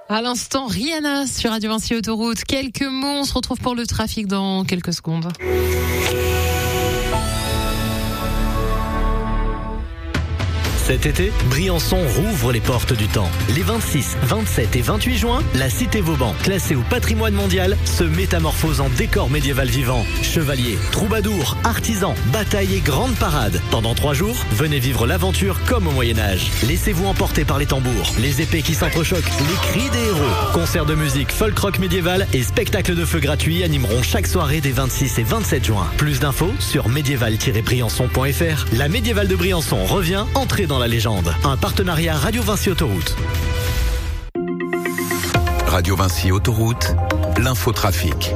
À l'instant, Rihanna sur Radio Vinci Autoroute. Quelques mots, on se retrouve pour le trafic dans quelques secondes. Cet été, Briançon rouvre les portes du temps. Les 26, 27 et 28 juin, la cité Vauban, classée au patrimoine mondial, se métamorphose en décor médiéval vivant. Chevaliers, troubadours, artisans, batailles et grandes parades. Pendant 3 jours, venez vivre l'aventure comme au Moyen-Âge. Laissez-vous emporter par les tambours, les épées qui s'entrechoquent, les cris des héros. Concerts de musique, folk rock médiéval et spectacles de feu gratuits animeront chaque soirée des 26 et 27 juin. Plus d'infos sur médiéval-briançon.fr. La médiévale de Briançon revient, entrez dans la légende. Un partenariat Radio Vinci Autoroute. Radio Vinci Autoroute, l'infotrafic.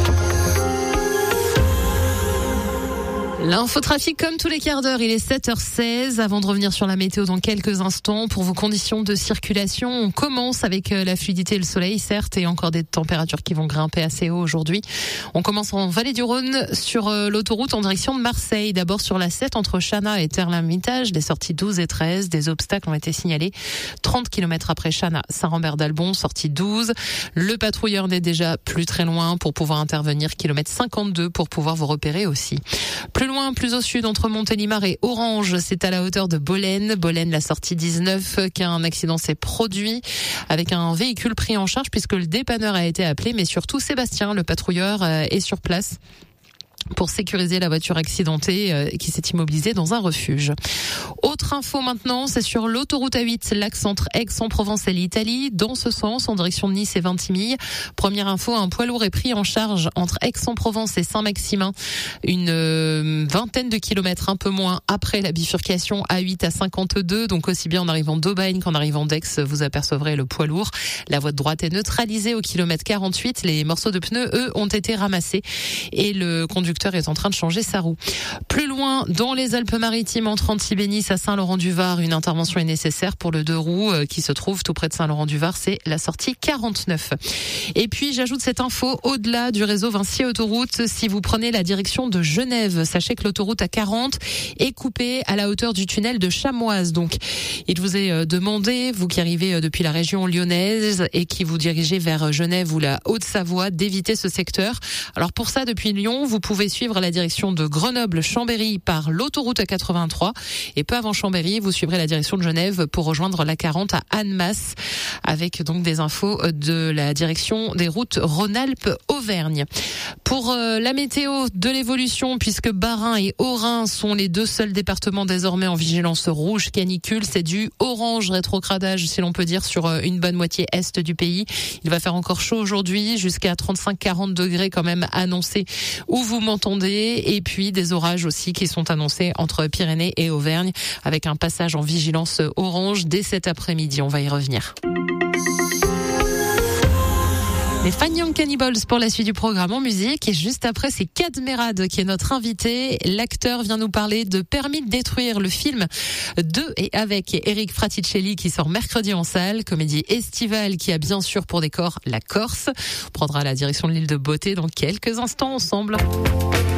L'infotrafic comme tous les quarts d'heure, il est 7h16. Avant de revenir sur la météo dans quelques instants, pour vos conditions de circulation, on commence avec la fluidité et le soleil, certes, et encore des températures qui vont grimper assez haut aujourd'hui. On commence en Vallée du Rhône sur l'autoroute en direction de Marseille. D'abord sur la 7 entre Chana et Terre-L'Hermitage, les sorties 12 et 13. Des obstacles ont été signalés 30 km après Chana, Saint-Rambert-d'Albon, sortie 12. Le patrouilleur n'est déjà plus très loin pour pouvoir intervenir, kilomètre 52 pour pouvoir vous repérer aussi. Plus loin, plus au sud, entre Montélimar et Orange, c'est à la hauteur de Bolène. Bolène, la sortie 19, qu'un accident s'est produit avec un véhicule pris en charge puisque le dépanneur a été appelé, mais surtout Sébastien, le patrouilleur, est sur place pour sécuriser la voiture accidentée qui s'est immobilisée dans un refuge. Autre info maintenant, c'est sur l'autoroute A8, l'axe entre Aix-en-Provence et l'Italie. Dans ce sens, en direction de Nice et Vintimille. Première info, un poids lourd est pris en charge entre Aix-en-Provence et Saint-Maximin. Une vingtaine de kilomètres, un peu moins, après la bifurcation A8 à 52. Donc aussi bien en arrivant d'Aubagne qu'en arrivant d'Aix, vous apercevrez le poids lourd. La voie de droite est neutralisée au kilomètre 48. Les morceaux de pneus, eux, ont été ramassés. Et le conducteur est en train de changer sa roue. Plus loin, dans les Alpes-Maritimes, entre Antibénice à Saint-Laurent-du-Var, une intervention est nécessaire pour le 2 roues qui se trouve tout près de Saint-Laurent-du-Var. C'est la sortie 49. Et puis, j'ajoute cette info au-delà du réseau Vinci Autoroute. Si vous prenez la direction de Genève, sachez que l'autoroute A40 est coupée à la hauteur du tunnel de Chamoise. Donc, il vous est demandé, vous qui arrivez depuis la région lyonnaise et qui vous dirigez vers Genève ou la Haute-Savoie, d'éviter ce secteur. Alors pour ça, depuis Lyon, vous pouvez suivre la direction de Grenoble-Chambéry par l'autoroute A83 et peu avant Chambéry, vous suivrez la direction de Genève pour rejoindre l'A40 à Annemasse avec donc des infos de la direction des routes Rhône-Alpes-Auvergne. Pour la météo de l'évolution, puisque Bas-Rhin et Haut-Rhin sont les 2 seuls départements désormais en vigilance rouge canicule, c'est du orange rétrogradage si l'on peut dire sur une bonne moitié est du pays. Il va faire encore chaud aujourd'hui, jusqu'à 35-40 degrés quand même annoncés où vous m'entendez, et puis des orages aussi qui sont annoncés entre Pyrénées et Auvergne avec un passage en vigilance orange dès cet après-midi. On va y revenir. Les Fine Young Cannibals pour la suite du programme en musique. Et juste après, c'est Kad Merad qui est notre invité. L'acteur vient nous parler de Permis de détruire, le film de et avec Eric Fraticelli qui sort mercredi en salle. Comédie estivale qui a bien sûr pour décor la Corse. On prendra la direction de l'île de Beauté dans quelques instants ensemble.